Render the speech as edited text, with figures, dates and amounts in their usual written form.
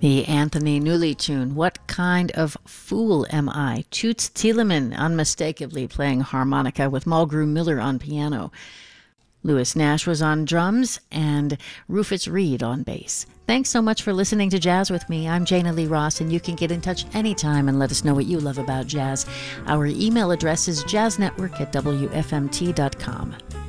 The Anthony Newley tune, What Kind of Fool Am I? Toots Thielemann unmistakably playing harmonica with Mulgrew Miller on piano. Louis Nash was on drums and Rufus Reid on bass. Thanks so much for listening to Jazz with me. I'm Jana Lee Ross, and you can get in touch anytime and let us know what you love about jazz. Our email address is jazznetwork@wfmt.com.